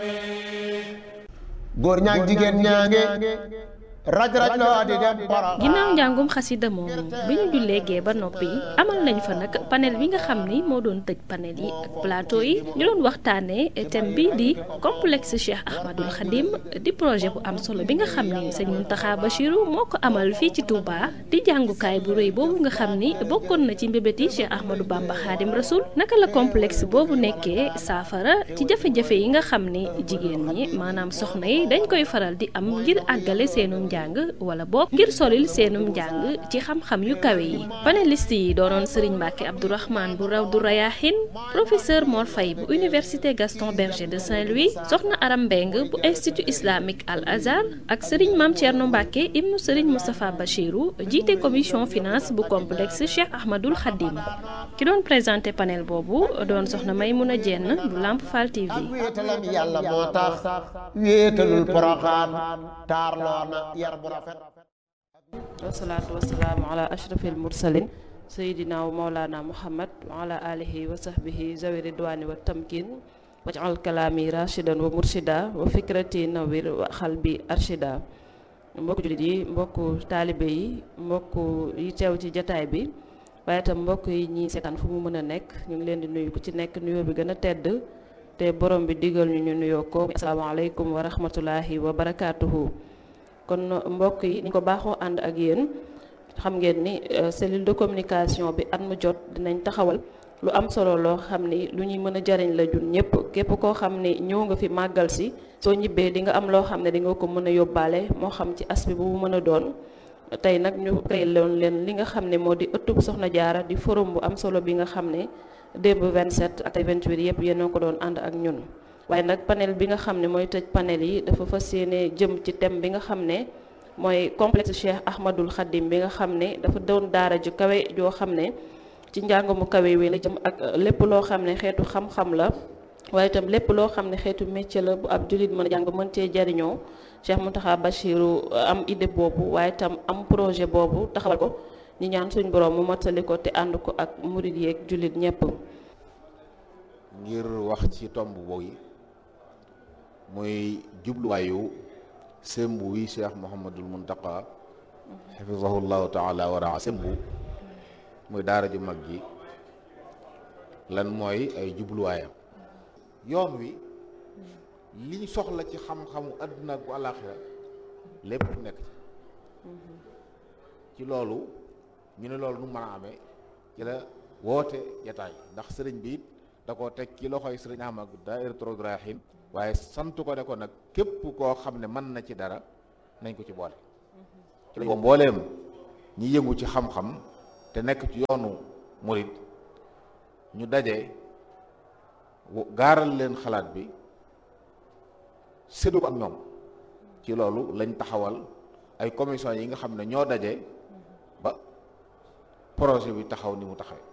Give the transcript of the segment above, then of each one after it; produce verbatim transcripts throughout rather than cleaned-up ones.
góor ñaag jigéen ñaange raj raj loo di dem para ginnaaw njàngum xasida moomu bi ñu jullee gee ba noppi amal nañ fa nag panel bi nga xam ni moo doon tëj panel yi ak plateau yi ñu doon waxtaanee thème bi di complexe Cheikh Ahmadul Khadim di projet bu am solo bi nga xam ni sëñ Mountakha Bachirou moo ko amal fii ci Touba di jàngukaay bu rëy boobu nga xam ni bokkoon na ci mbébéti Cheikh Ahmadou Bamba Khadim Rasoul naka la complexe boobu nekkee saafara ci jafe-jafe yi nga xam ni jigéen ñi maanaam soxna yi dañ koy faral di am ngir àggale seenum njàng wala boog ngir solil seenum njàng ci xam-xam yu kawe yi panéliste yi doonoon Serigne Mbacke Abdourahmane bu Rawdu Rayahin professeur Mor Faye bu université Gaston Berger de Saint-Louis soxna Aram Mbeng bu institut islamique Al Azhar ak Serigne Mame Thierno Mbacke ibnu Serigne Moustapha Bachirou jiite commission finance bu complexe Cheikh Ahmadul Khadim ki doon présenté panel boobu doon soxna Maymouna Dieng bu Lamp Fall T V. wéetalam yàlla moo tax wéetalul Poroxaan taarloo na yar bu rafet wasalaatu wasalaamu ala ashrafil mursalin sayidina wa maulana muhammad wa ala alihi wa sahbihi zawi ridwani wa tamkin waj'al kalami rashidan wa murshida wa fikrati nawir wa xalbi arshida mbokku jullit yi mbokku taalibe yi mbokku yi teew ci jataay bi waaye itam mbokk yi ñi seetaan fu mu mën a nekk ñu ngi leen di nuyu ku ci nekk nuyoo bi gën a tedd te borom bi digal ñu ñu nuyoo ko asalaamaaleykum wa rahmatullahi wa barakaatuhu. kon mbokk yi ni ko baaxoo ànd ak yéen xam ngeen ni cellule de communication bi at mu jot dinañ taxawal lu am solo loo xam ni lu ñuy mën a jariñ la jun ñëpp képp koo xam ni ñëw nga fi màggal si soo ñibbee di nga am loo xam ne di nga ko mën a yóbbaale moo xam ci aspect bu mu mën a doon tey nag ñu créé loon leen li nga xam ne moo di ëttub Soxna Jaara di forum bu am solo bi nga xam ne démb vingt-sept ak vingt-huit yëpp yéen a ko doon ànd ak ñun waaye nag panel bi nga xam ne mooy tëj panel yi dafa fas yéene jëm ci thème bi nga xam ne mooy complexe Cheikh Ahmadul Khadim bi nga xam ne dafa doon daara ju kawe joo xam ne ci njàng mu kawe wi la jëm ak lépp loo xam ne xeetu xam-xam la waaye itam lépp loo xam ne xeetu métier la bu ab jullit mën a jàng mën cee jariñoo Cheikh Mountakha Bachirou am idée boobu waaye itam am projet boobu taxawal ko ñi ñaan suñ borom mu mottali ko te ànd ko ak murid yeeg jullit ñëpp. ngir wax ci tomb boobu muy jubluwaayu sembu wi Cheikh Mouhamadul Mountakha xafizahullahu taala wa raa sembu muy daara ju mag ji lan mooy ay jubluwaayam yoon wi liñ soxla ci xam-xamu àdduna ak bu àllaaxira lépp nekk ci ci loolu ñu ne loolu nu mën a amee ci la woote jataay ndax sëriñ bi it da koo teg ci loxoy sëriñ Ahmad daayiratu Rawdu Rayaahiin waaye sant ko ne ko nag képp koo xam ne mën na ci dara nañ ko ci boole ci la mbooleem ñi yëngu ci xam-xam te nekk ci yoonu murid ñu daje gaaral leen xalaat bi séddu ko ak ñoom ci loolu lañ taxawal ay commission yi nga xam ne ñoo daje ba projet bi taxaw ni mu taxawee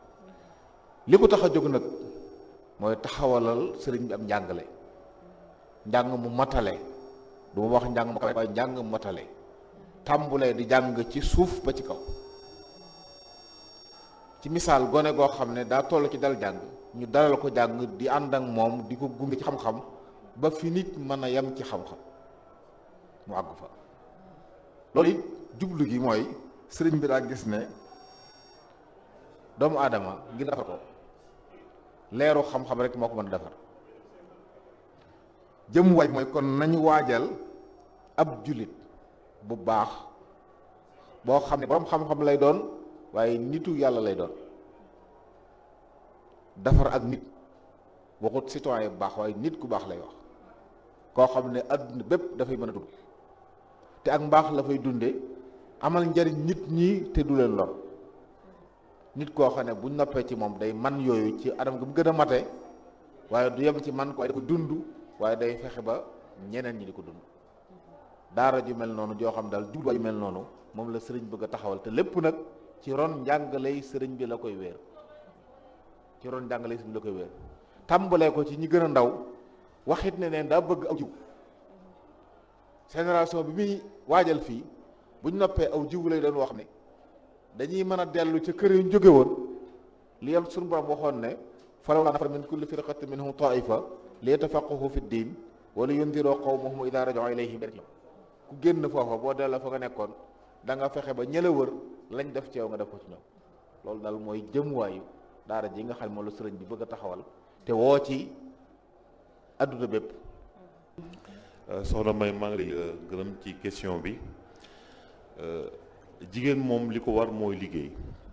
li ko tax a jóg nag mooy taxawalal sëriñ bi am njàngale njàng mu matale du ma wax njàng mu kawe waaye njàng mu matale tàmbulee di jàng ci suuf ba ci kaw ci misaal gone goo xam ne daa toll ci dal jàng ñu dalal ko jàng di ànd ak moom di ko gunge ci xam-xam ba fi nit mën a yem ci xam-xam mu àgg fa loolu it jublu gi mooy sëriñ bi daa gis ne doomu aadama ngir defar ko leeru xam-xam rek moo ko mën a defar jëm waaj mooy kon nañu waajal ab jullit bu baax boo xam ne boroom xam-xam lay doon waaye nitu yàlla lay doon defar ak nit waxut citoyen bu baax waaye nit ku baax lay wax koo xam ne adduna bépp dafay mën a dund te ak mbaax la fay dunde amal njariñ nit ñi te du leen lor nit koo xam ne bu noppee ci moom day man yooyu ci anam gi mu gën a mate waaye du yem ci man ko waaye da ko dund waaye day fexe ba ñeneen ñi di ko dund daara ju mel noonu joo xam daal jubluwaay ju mel noonu moom la sëriñ bëgg a taxawal te lépp nag ci ron njàngaley sëriñ bi la koy wéer ci ron njàngaley sëriñ bi la koy wéer tàmbalee ko ci ñi gën a ndaw waxit ne neen daa bëgg aw jiw génération bi muy waajal fii buñ noppee aw jiw lay doon wax ne dañuy mën a dellu ca kër yu ñu jóge woon li yam suñu borom waxoon ne falawlaa nafara min kulli firqatin minhum taifa li yatafaqqahu fi ddin wala yundiroo qawmahum idaa raja'uu ilayhim ku génn foofa boo delloo fa nga nekkoon da nga fexe ba ñëla wër lañ def ci yow nga def ko ci ñoom loolu daal mooy jëmuwaayu daara ji nga xam moom la sëriñ bi bëgg a taxawal te woo ci adduna bépp. soxna May maa ngi lay gërëm ci question bi jigéen moom li ko war mooy liggéey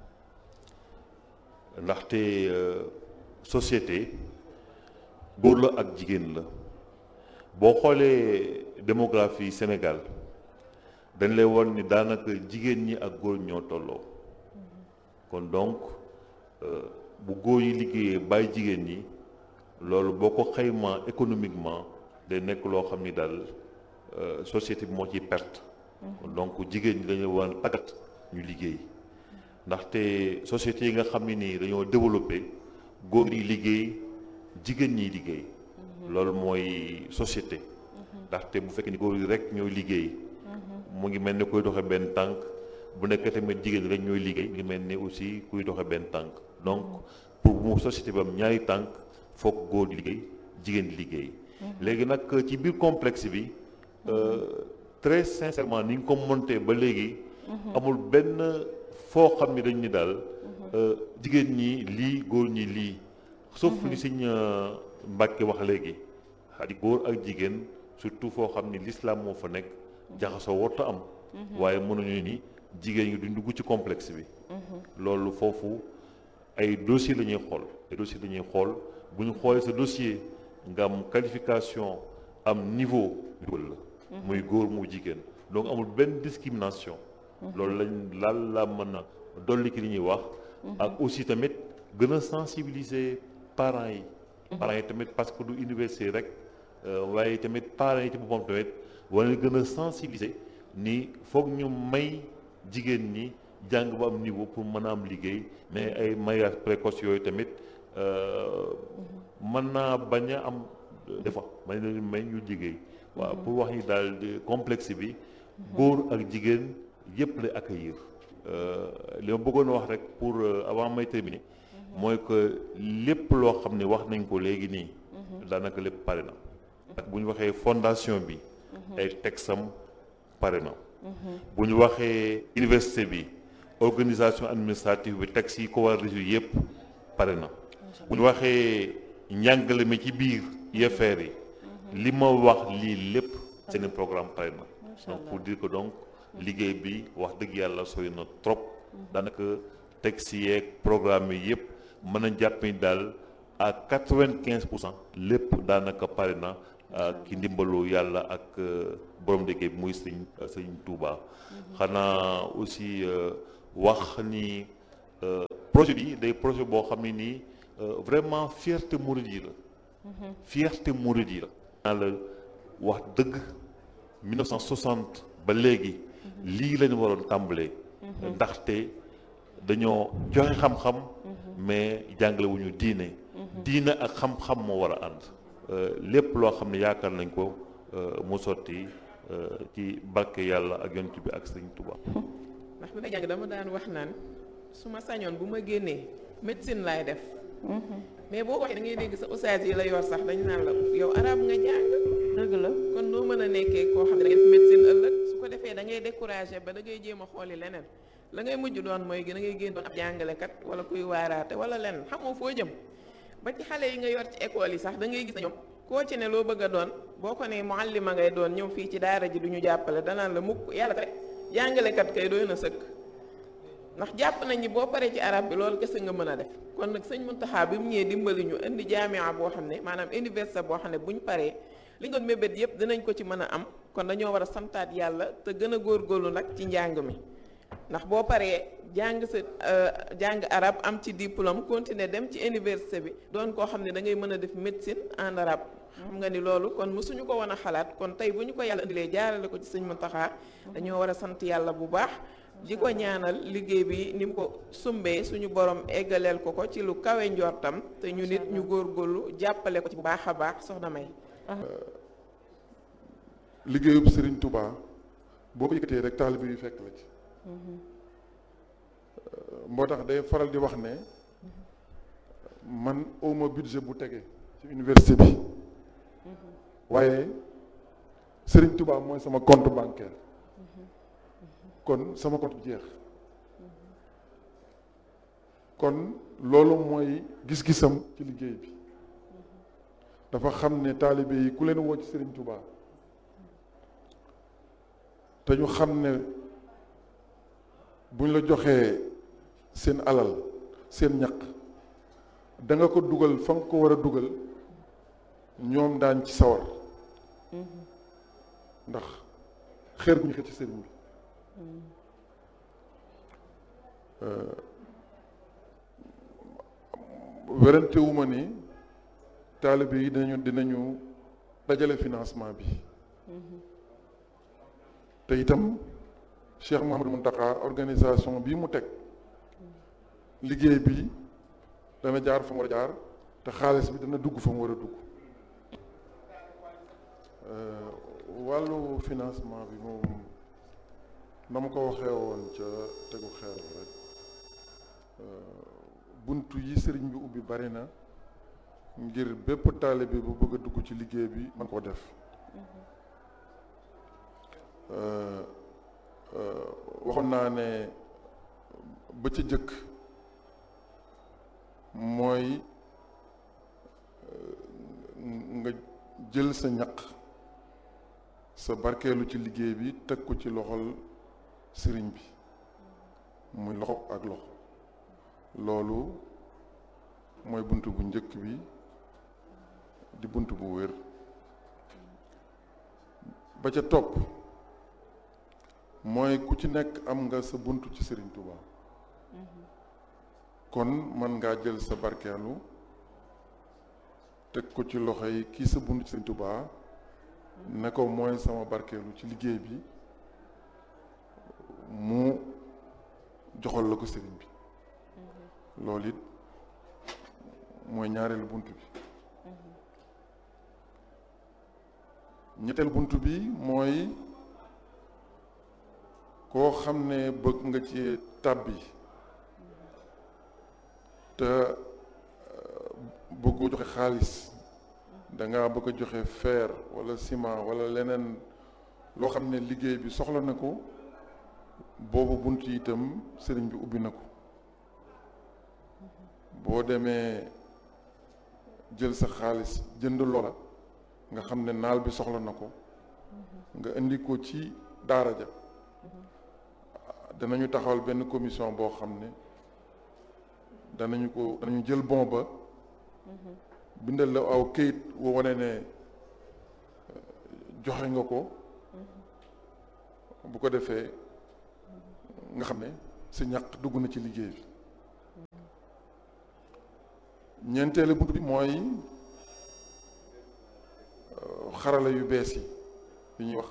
ndaxte société góor la ak jigéen la boo xoolee démographie Sénégal dañ lay won ni daanaka jigéen ñi ak góor ñoo tolloo kon donc bu góor yi liggéeyee bàyyi jigéen ñi loolu boo ko xaymaa économiquement day nekk loo xam ni daal société bi moo ciy perte. donc jigéen ñi dañu war a tàggat ñu liggéey ndaxte société yi nga xam ne nii dañoo développé góor yi liggéey jigéen ñiy liggéey. loolu mooy société. ndaxte bu fekkee ni góor yi rek ñooy liggéey. mu ngi mel ni kuy doxe benn tànk bu nekkee tamit jigéen rek ñooy liggéey ngi mel ni aussi kuy doxe benn tànk donc pour mu société bi am ñaari tànk foog góor di liggéey jigéen di liggéey. léegi nag ci biir complexe bi très sincèrement ni ñu ko monté ba léegi amul benn foo xam ni dañ ni daal jigéen ñi lii góor ñi lii sauf li Sëñ Mbàkke wax léegi xadi góor ak jigéen surtout foo xam ni l'islam moo fa nekk jaxasoo warta am waaye mënuñu ni jigéen ñi duñ dugg ci complexe bi loolu foofu ay dossier la ñuy xool ay dossier la ñuy xool bu ñu xoolee sa dossier nga am qualification am niveau dugal la muy góor mu jigéen donc amul benn discrimination loolu lañ laal la mën a dolli ki li ñuy wax ak aussi tamit gën a sensibiliser parents yi parents yi tamit parce que du université rek waaye tamit parents yi ci boppam tamit war na gën a sensibiliser ni foog ñu may jigéen ñi jàng ba am niveau pour mën a am liggéey mais ay mariage précoce yooyu tamit mën naa bañ a am des fois may leen may ñu liggéey waaw pour wax ni daal complexe bi góor ak jigéen yëpp lay accueillir li ma bëggoon wax rek pour avant may terminer mooy que lépp loo xam ne wax nañ ko léegi nii daanaka lépp pare na ak bu ñu waxee fondation bi ay texam pare na bu ñu waxee université bi organisation administrative bi texte yi ko war a résoudre yëpp pare na bu ñu waxee njàngale mi ci biir I F R yi li ma wax lii lépp seen programme pare na donc pour dire que donc liggéey bi wax dëgg yàlla sori na trop daanaka texte yeeg programme yi yëpp mën a jàpp ni daal à quatre-vingt-quinze pour cent lépp daanaka pare na ki ndimbalu yàlla ak borom liggéey bi muy sëñ sëñ Touba xanaa aussi wax ni projet bi day projet boo xam ne nii vraiment fierté mouride yi la fierté mouride yi la naa la wax dëgg mille neuf cent soixante ba léegi lii lañu waroon tàmbalee ndaxte dañoo joxe xam-xam mais jàngale wu ñu diine diine ak xam-xam moo war a ànd lépp loo xam ne yaakaar nañ ko mu sotti ci barke yàlla ak yonent bi ak sëñ Touba. ndax bi may jàng dama daan wax naan su ma sañoon bu ma génnee médecine laay def mais boo waxee da ngay dégg sa ustaas yi la yor sax dañ naan la yow arab nga jàng dëgg la kon noo mën a nekkee koo xam ne da ngay def médecine ëllëg su ko defee da ngay découragé ba da ngay jéem a xooli leneen la ngay mujj doon mooy da ngay génn doon ab jàngalekat wala kuy waaraate wala leneen xamoo foo jëm ba ci xale yi nga yor ci école yi sax da ngay gis na ñoom koo ci ne loo bëgg a doon boo ko ne muallima ngay doon ñëw fii ci daara ji du ñu jàppale danaan la mukk yàlla rek jàngalekat kay doy na sëkk ndax jàpp nañ ni boo paree ci arab bi loolu kese nga mën a def kon nag sëñ Muntaxa bi mu ñëwee dimbali ñu indi jaamia boo xam ne maanaam université boo xam ne bu ñu paree li ñu doon mébét yëpp dinañ ko ci mën a am kon dañoo war a santaat yàlla te gën a góorgóorlu nag ci njàng mi ndax boo paree jàng sa jàng arab am ci diplôme continuer dem ci université bi doon koo xam ne da ngay mën a def médecine en arabe xam nga ni loolu kon mësuñu ko woon a xalaat kon tey bu ñu ko yàlla indilee jaarale ko ci sëñ Muntaxa dañoo war a sant yàlla bu baax di ko ñaanal liggéey bi ni mu ko sumbee suñu borom eggaleel ko ko ci lu kawe njortam te ñu nit ñu góorgóorlu jàppale ko ci bu baax a baax soxna May. liggéeyub Serigne Touba boo ko yëkkatee rek taalibe yu fekk la ci. moo tax day faral di wax ne man awma budget bu tege ci université bi waaye Serigne Touba mooy sama compte bancaire kon sama compte bi jeex kon loolu mooy gis-gisam ci liggéey bi dafa xam ne taalibe yi ku leen woo ci Serigne Touba te ñu xam ne buñ la joxee seen alal seen ñaq da nga ko dugal fa nga ko war a dugal ñoom daañ ci sawar ndax xeer bu ñu xëcc ci sëriñ bi werante wu ma ni taalibe yi dinañu dinañu dajale financement bi te itam Cheikh Mouhamadou Mountakha organisation bii mu teg liggéey bi dana jaar fa mu war a jaar te xaalis bi dana dugg fa mu war a dugg wàllu financement bi moom na ma ko waxee woon ca tegu xeer rek buntu yi sëriñ bi ubbi bari na ngir bépp taalibe bu bëgg a dugg ci liggéey bi man koo def waxoon naa ne ba ca jëkk mooy nga jël sa ñaq sa barkeelu ci liggéey bi teg ko ci loxol sëriñ bi muy loxo ak loxo loolu mooy bunt bu njëkk bi di bunt bu wér ba ca topp mooy ku ci nekk am nga sa bunt ci Sëriñ Tuuba kon mën ngaa jël sa barkeelu teg ko ci loxo yi kii sa bunt ci Sëriñ Tuuba ne ko mooy sama barkeelu ci liggéey bi mu joxal la ko sëriñ bi loolu it mooy ñaareelu bunt bi ñetteel bunt bi mooy koo xam ne bëgg nga ci tàbbi te bëggoo joxe xaalis danga bëgg a joxe fer wala ciment wala leneen loo xam ne liggéey bi soxla na ko boobu bunt yi itam sëriñ bi ubbi na ko boo demee jël sa xaalis jënd loola nga xam ne naal bi soxla na ko nga indi ko ci daara ja danañu taxawal benn commission boo xam ne danañu ko danañu jël bon ba bindal la aw këyit woo wane ne joxe nga ko bu ko defee nga xam ne sa ñàq dugg na ci liggéey bi ñeenteelu bunt bi mooy xarala yu bees yi yu ñuy wax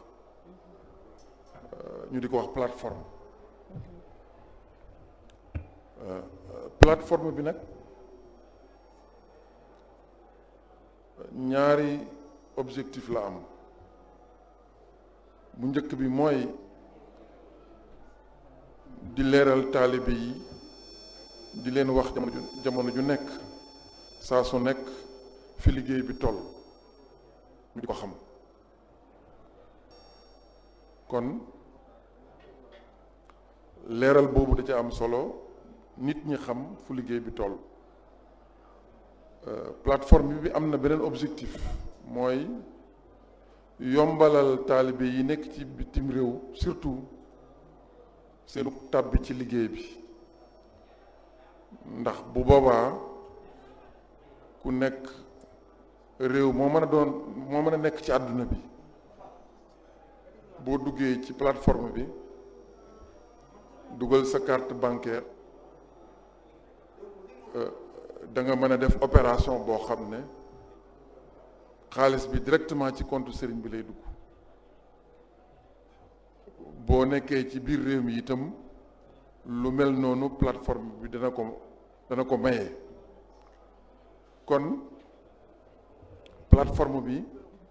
ñu di ko wax plateforme plateforme bi nag ñaari objectif la am bu njëkk bi mooy di leeral taalibe yi di leen wax jamono ju jamono ju nekk saa su nekk fi liggéey bi toll ñu di ko xam kon leeral boobu da ca am solo nit ñi xam fu liggéey bi toll plateforme bi am na beneen objectif mooy yombalal taalibe yi nekk ci bitim réew surtout seenu tàbbi ci liggéey bi ndax bu boobaa ku nekk réew moo mën a doon moo mën a nekk ci àdduna bi boo duggee ci plateforme bi dugal sa carte bancaire da nga mën a def opération boo xam ne xaalis bi directement ci compte sëriñ bi lay dugg boo nekkee ci biir réew mi itam lu mel noonu plateforme bi dana ko dana ko maye kon plateforme bi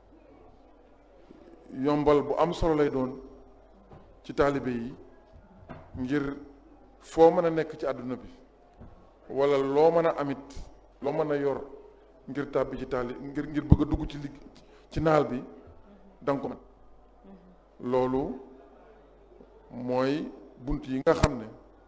yombal bu am solo lay doon ci taalibe yi ngir foo mën a nekk ci àdduna bi wala loo mën a amit loo mën a yor ngir tàbbi ci taali ngir ngir bëgg a dugg ci ligg ci naal bi da nga ko mat loolu mooy bunt yi nga xam ne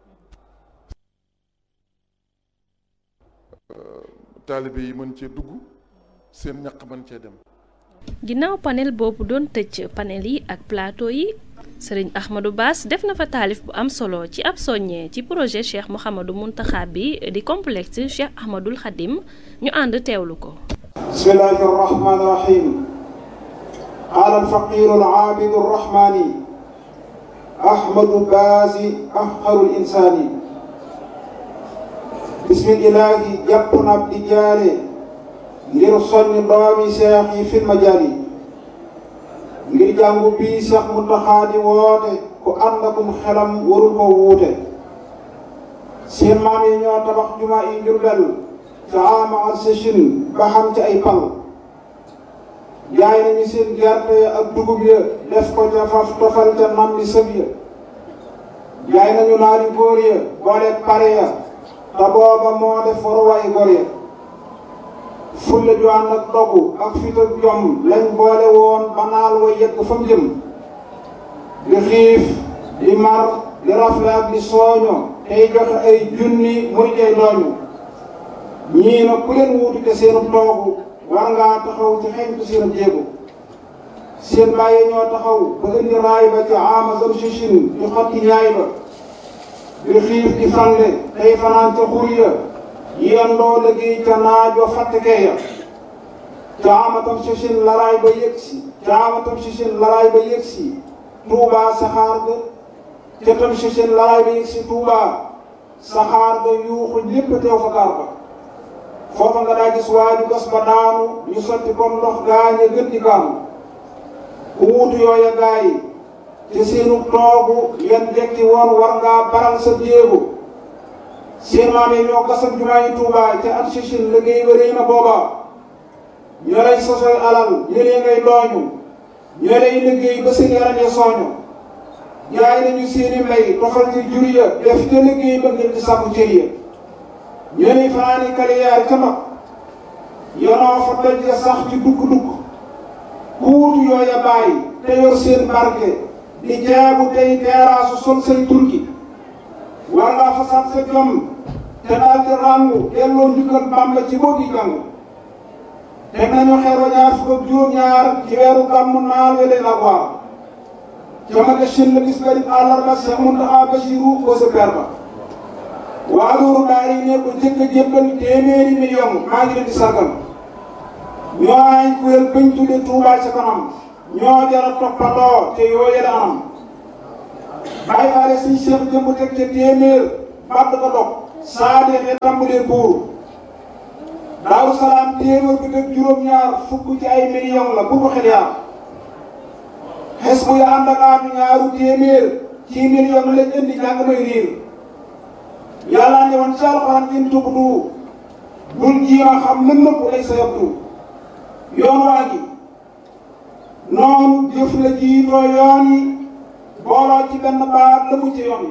taalibe yi mën cee dugg seen ñaq mën cee dem. ginnaaw panel boobu doon tëj panel yi ak plateau yi sëriñ Ahmadou Bass def na fa taalif bu am solo ci ab soññee ci projet Cheikh Mouhamadou Mountakha bi di complexe Cheikh Ahmadoul Khadim ñu ànd teewlu ko. bismillahi rahmani rahim qaala alfaqiru alaabidu arrahmani Ahmadou Bass afqarul insaani bismillahi jàpp na di jaare ngir soññ doomi seex yi fil majaali ngir jàngu bii Seex Muntaxa di woote ku ànd akum xelam warul ko wuute seen maam yi ñoo tabax juma yi Jurbel ca ama ak sëchin ba xam ci ay pal jaay nañu seen gerte ak dugub ya def ko ca faf tofal ca nam li sëb ya jaay nañu naari góor ya boole pare ya te booba moo def waruwaay góor ya fulle ju ànd ak dogu ak fit ak jom lañ boole woon ba naal wa yegg fa mu jëm di xiif di mar di rafle ak di sooño tey joxe ay junni muy tey dooñu ñii na ku leen wuutu te seenu toogu war ngaa taxaw ci xeñtu seen jéego seen bàyyi ñoo taxaw ba indi raay ba ci ama zam sichin di xotti ñaay ba di xiif di fande tey fanaan ca xur ya yendoo liggéey ca naajo fàttekee ya caamatam sichin laraay ba yëgsi caamatam sichin laraay ba yëgsi tuubaa saxaar ga ca tam sichin laraay ba yëgsi tuubaa saxaar ga yuuxu lépp teew fa gaar ba foofa nga daa gis waaju gas ba daanu ñu sotti comme ndox gaañe gën di kaanu ku wuutu yooya gaa yi ci seenu toogu yan dekki woon war ngaa baral sa jéego seen maam yi ñoo gasam jumaa yi Tuubaa ca at sichin liggéey ba rëy na booba ñoo lay sosoy alal ñëlee ngay dooñu ñoo lay liggéey ba seen yaram ya sooñu jaay nañu seeni mbay tofal ci jur ya def te liggéey ba ngir di sàkku cër ya ñoo lay fanaani kaliyaar ca mag yonoo fa doj ya sax ci dugg-dugg ku wutu yooya bàyyi te yor seen barke di jaabu tey teeraasu sol say turki war ngaa fasaat sa jom te daal di ràngu delloo njukkal Bàmba ci boo gi jàng teg nañu xeer wa ñaar fukk ak juróom-ñaar ci weeru gàmmu naal we leen ak waar ca maga shin la bis bari àllarba Seex Muntaxa Basiru ko sa per ba waa loolu daal yi ne ko jëkk a jébbal téeméeri million maa ngi leen di sargal ñoo ay kuréel bañ tudde Tuubaa ca kanam ñoo jara toppandoo te yooye la anam bàyyi faale suñ Seex jëmb teg ca téeméer bàtt ko dog saa deexee tàmbalee buur Daaru Salaam téeméer bi teg juróom-ñaar fukk ci ay million la bu ko xel yaa xes bu ya ànd ak aatu ñaaru téeméer ci million lañ indi jàng may riir yàlla ne woon ci alxuraan in tubdu bul jiima xam lën nëpp lay sa yabdu yoon waa gi noonu jëf la jiitoo yoon yi booloo ci benn baat la mu ci yoon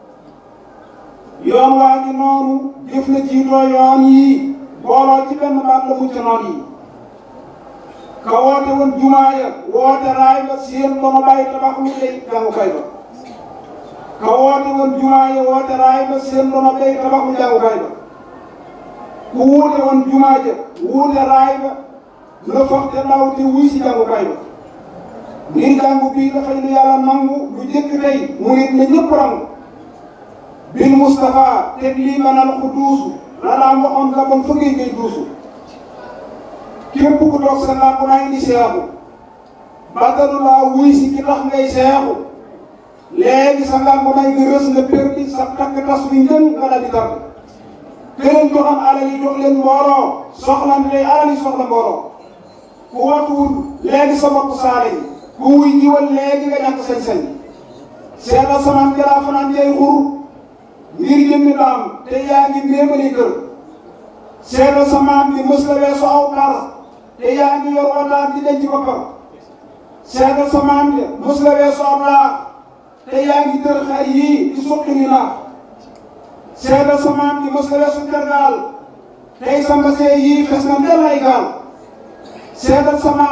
yi yoon waa gi noonu jëf la jiitoo yoon yi booloo ci benn baat la mu ci noon yi ka woote woon jumaa ya woote raay ba seen ba ma bàyyi tabax lu tey jàngukaay ba ka woote woon jumaa ya woote raay ba seen ba ma bàyyi tabax lu jàngukaay ba ku wuute woon jumaa ja wuute raay ba la foog te ndaw te wuy si jàngukaay ba ngir jàngu bii dafay lu yàlla nangu lu jëkk tey mu nit na ñëpp rangu bil Moustapha teg lii manal ku duusu la daan waxoon nga bam fëggee ngay duusu képp ku toog sa làmp naa indi seexu batalu laa wuy si ki tax ngay seexu léegi sa làmp naa nga rës nga perdi sa takk tas wi njën nga dal di tàgg këleen joxam alal yi jox leen mbooloo soxlante tey alal yi soxla mbooloo ku watuwul léegi sa bopp saale yi ku wuy jiwal léegi nga ñàkk sañ-sañ seetal samaan jalaa fanaan jay xur ngir jëmmi daam te yaa ngi méemali kër seetal samaan bi mës la weesu aw par te yaa ngi yor wataan di denc boppam seetal samaan bi mës la weesu aw laax te yaa ngi tër xar yii di suqi ni naax seetal samaan bi mës la weesu tergaal tey sa mbasee yii fes na ndel ay gaal seetal samaam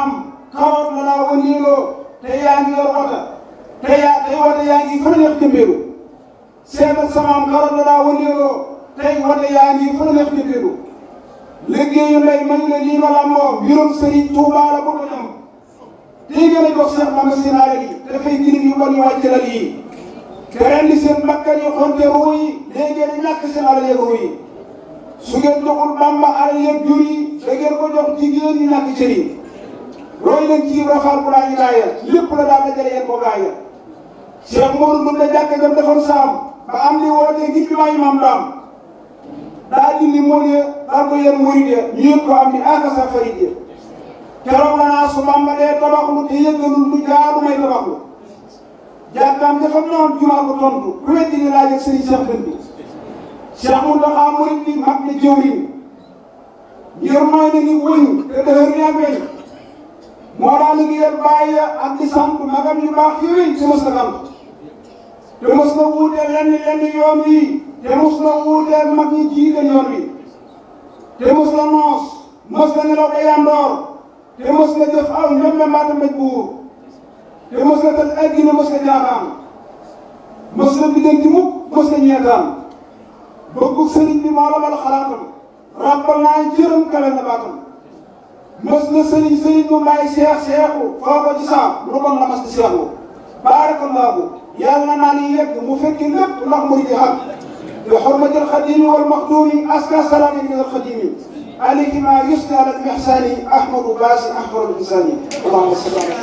karoot la daa wëndeeloo te yaa ngi yor wota te yaa tey wota yaa ngi fa neex jëmbeelu seetal samaam karoot la daa wëndeeloo tey wota yaa ngi fa neex jëmbeelu liggéeyu ndey mañ la lii ma lamboo mbirum Sëriñ Tuubaa la bëgg ñam tey gën a jox Seex Bamba sinaare yi dafay girig yu bon yu wàcc la lii te ren di seen bakkan yi xonte ruu yi léegi da ñàkk seen alal yeeg ruu yi su ngeen joxul Bamba alal yeeg jur yi da ngeen ko jox jigéen ñi ñàkk cër yi roy leen ci rafaal bu laa ñu gaaya lépp la daal dajale yéen ko gaaya Cheikh Modou Ndour la jàkk jam defoon saam ba am li wootee ngir jumaa yi maam daam daa dindi mool ya daal ko yéen murid ya ñu yëg ko am ni akasa farid ya keroog la naa su Bamba dee tabaxlu te yëggalul lu jaadu may tabaxlu jàkkaam dafa noon jumaa ko tontu ku weddi ni laaj ak sëriñ Cheikh Dën bi Cheikh Mountakha murid bi mag na jëwriñ ngir mooy na ni wëñ te dëhër ni ak weñ moo daa liggéeyal bàyyi ak di sant magam yu baax yi wéy te mos na sant te mos na wuuteel lenn lenn yoon wi te mos na wuuteel mag ñi jiite yoon wi te mos na noos mos na nelaw ba yandoor te mos na jëf aw ñoom la mbaata mbéj buur te mos na tal addina mos na jaaxaan mos na biddanti mukk mos na ñeetaan bëggu sëriñ bi moo la bal xalaatam ràbbal naa jërëm kale na baatam mos na sëriñ sëriñ mu may seex seexu foo ko ci saam lu bon la mas di seexu baarakallaahu yàlla naa ni yegg mu fekki lépp ndax murid yi xam bi xurmatil xadimi wal maxduumi aska salaami min al xadimi alayhi ma yusni ala al ihsani ahmadu baasi ahmadul insani allahumma salli ala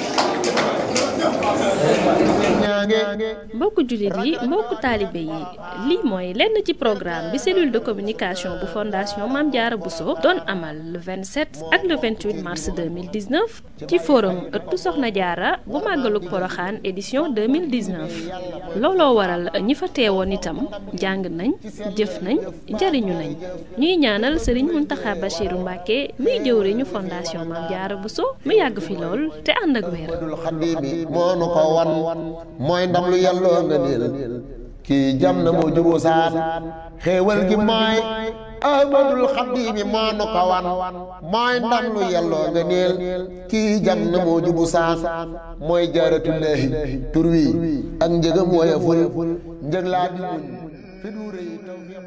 mbokku jullit yi mbokku taalibe yi lii mooy lenn ci programme bi cellule de communication bu fondation Mame Diarra Bousso doon amal le vingt-sept ak le vingt-huit mars deux mille dix-neuf ci forum ëttu Soxna Diarra bu màggalug Poroxaan édition deux mille dix-neuf looloo waral ñi fa teewoon itam jàng nañ jëf nañ jariñu nañ ñuy ñaanal Serigne Mountakha Bachirou Mbacké muy jëwriñu fondation Mame Diarra Bousso mu yàgg fi lool te ànd ak wér. mooy ndam lu yàlloo nga niil kii jam na moo juboo saan xéewal gi mooy ahmadul xadimi moo nu ko wan mooy ndam lu yàlloo nga niil kii jam na moo jubu saan mooy jaaratullaahi tur wi ak njëgam wooya ful njëg laa di muñ fi du rëy tawfiq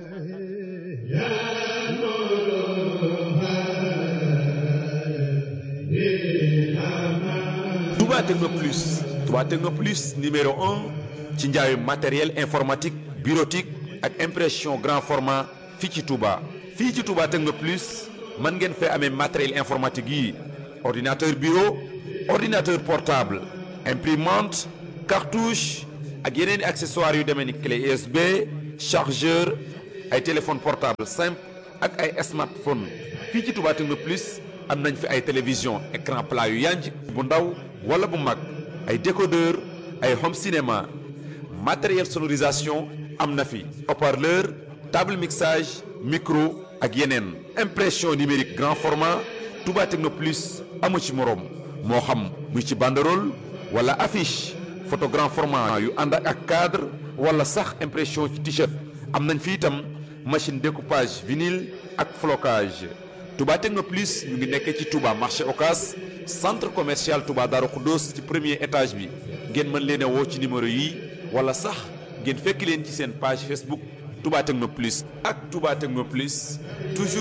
Touba Techno Plus Touba Techno Plus numéro un ci njaayu matériel informatique bureautique ak impression grand format fii ci Touba. fii ci Touba Techno Plus mën ngeen fee amee matériel informatique yi ordinateur bureau ordinateur portable imprimante cartouche ak yeneen i accessoires yu demee ni clé U S B chargeur ay téléphone portable simple ak ay smartphone fii ci Touba Techno Plus am nañ fi ay télévision écran plat yu yanj bu ndaw wala bu mag ay décodeur ay home cinéma matériel sonorisation am na fi haut-parleur table mixage micro ak yeneen impression numérique grand format Touba Techno Plus amu ci moroom moo xam muy ci banderole wala affiche photo grand format yu ànd ak cadre wala sax impression ci t-shirt am nañ fi itam machine découpage vinyle ak flocage Touba Techno Plus ñu ngi nekkee ci Touba marché Ocass centre commercial Touba Darou Khoudoss ci premier étage bi ngeen mën leen a woo ci numéro yi wala sax ngeen fekk leen ci seen page Facebook Touba Techno Plus ak Touba Techno Plus toujours